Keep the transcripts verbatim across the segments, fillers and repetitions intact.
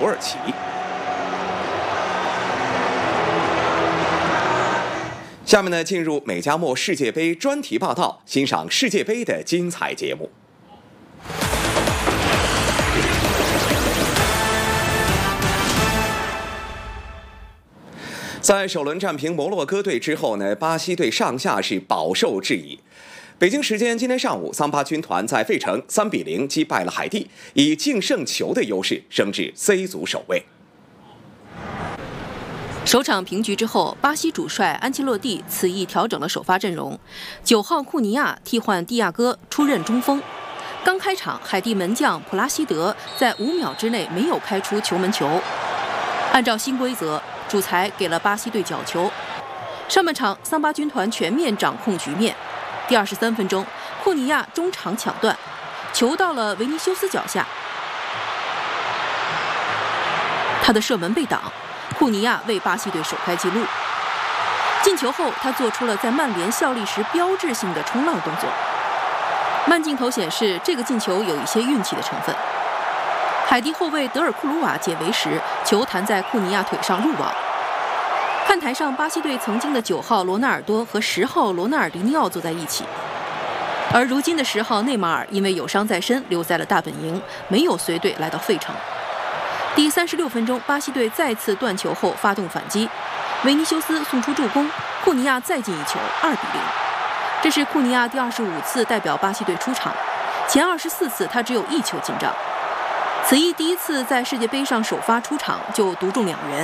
耳其。下面呢，进入美加墨世界杯专题报道，欣赏世界杯的精彩节目。在首轮战平摩洛哥队之后呢，巴西队上下是饱受质疑。北京时间今天上午，桑巴军团在费城三比零击败了海地，以净胜球的优势升至 C 组首位。 首场平局之后，巴西主帅安切洛蒂此役调整了首发阵容，九号库尼亚替换蒂亚戈出任中锋。刚开场，海地门将普拉西德在五秒之内没有开出球门球。按照新规则，主裁给了巴西队角球。上半场，桑巴军团全面掌控局面。第二十三分钟，库尼亚中场抢断，球到了维尼修斯脚下，他的射门被挡，库尼亚为巴西队首开纪录。进球后，他做出了在曼联效力时标志性的冲浪动作。慢镜头显示，这个进球有一些运气的成分。海地后卫德尔库鲁瓦解围时，球弹在库尼亚腿上入网。看台上，巴西队曾经的九号罗纳尔多和十号罗纳尔迪尼奥坐在一起，而如今的十号内马尔因为有伤在身，留在了大本营，没有随队来到费城。第三十六分钟，巴西队再次断球后发动反击，维尼修斯送出助攻，库尼亚再进一球，二比零。这是库尼亚第二十五次代表巴西队出场，前二十四次他只有一球进账。此役第一次在世界杯上首发出场就独中两人。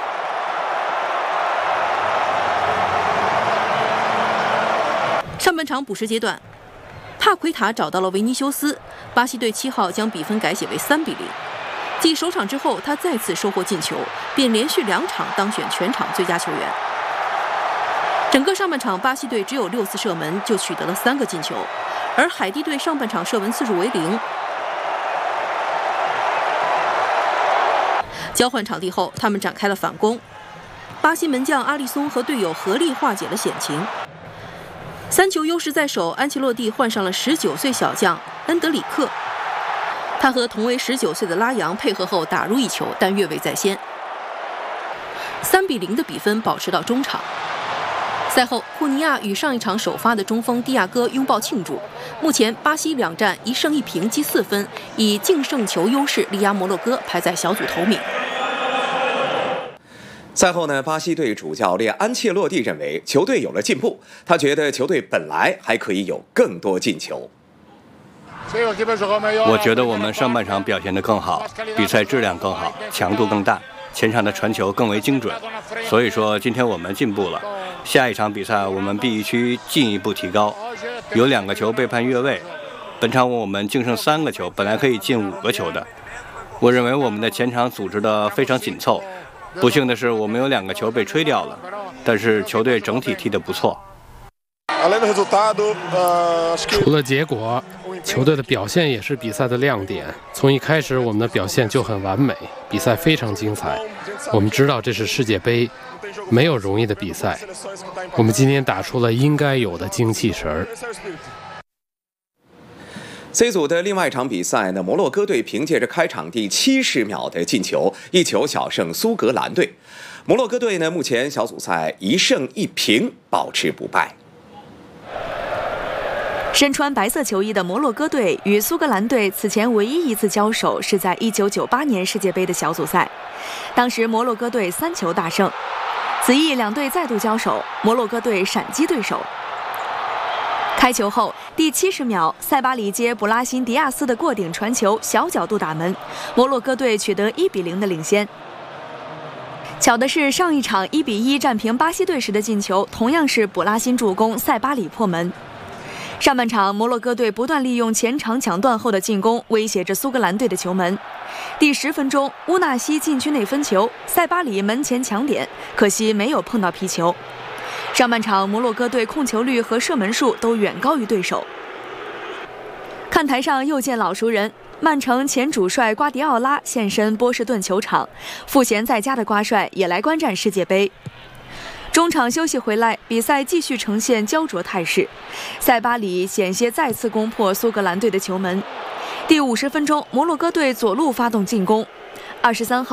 上半场补时阶段，帕奎塔找到了维尼修斯，巴西队七号将比分改写为三比零。继首场之后，他再次收获进球，便连续两场当选全场最佳球员。整个上半场，巴西队只有六次射门就取得了三个进球，而海地队上半场射门次数为零。交换场地后，他们展开了反攻。巴西门将阿利松和队友合力化解了险情。三球优势在手，安切洛蒂换上了十九岁小将恩德里克，他和同为十九岁的拉扬配合后打入一球，但越位在先。三比零的比分保持到中场。赛后，库尼亚与上一场首发的中锋蒂亚戈拥抱庆祝。目前，巴西两战一胜一平积四分，以净胜球优势力压摩洛哥，排在小组头名。 赛后呢，巴西队主教练安切洛蒂认为球队有了进步，他觉得球队本来还可以有更多进球。 我觉得我们上半场表现得更好，比赛质量更好，强度更大，前场的传球更为精准。所以说，今天我们进步了。下一场比赛我们必须进一步提高。有两个球被判越位，本场我们净胜三个球，本来可以进五个球的。我认为我们的前场组织得非常紧凑。不幸的是，我们有两个球被吹掉了，但是球队整体踢得不错。 除了结果，球队的表现也是比赛的亮点。从一开始，我们的表现就很完美，比赛非常精彩。我们知道这是世界杯，没有容易的比赛。我们今天打出了应该有的精气神儿。 C 组的另外一场比赛呢，摩洛哥队凭借着开场第七十秒的进球，一球小胜苏格兰队。摩洛哥队呢，目前小组赛一胜一平，保持不败。 身穿白色球衣的摩洛哥队与苏格兰队此前唯一一次交手是在一九九八年世界杯的小组赛，当时摩洛哥队三球大胜。此役两队再度交手，摩洛哥队闪击对手。开球后第七十秒，塞巴里接布拉辛迪亚斯的过顶传球，小角度打门，摩洛哥队取得一比零的领先。巧的是，上一场一比一战平巴西队时的进球，同样是布拉辛助攻，塞巴里破门。上半场，摩洛哥队不断利用前场抢断后的进攻，威胁着苏格兰队的球门。第十分钟，乌纳西禁区内分球，塞巴里门前抢点，可惜没有碰到皮球。上半场，摩洛哥队控球率和射门数都远高于对手。看台上又见老熟人，曼城前主帅瓜迪奥拉现身波士顿球场，赋闲在家的瓜帅也来观战世界杯。中场休息回来，比赛继续呈现焦灼态势。塞巴里险些再次攻破苏格兰队的球门。第五十分钟，摩洛哥队左路发动进攻，二十三号。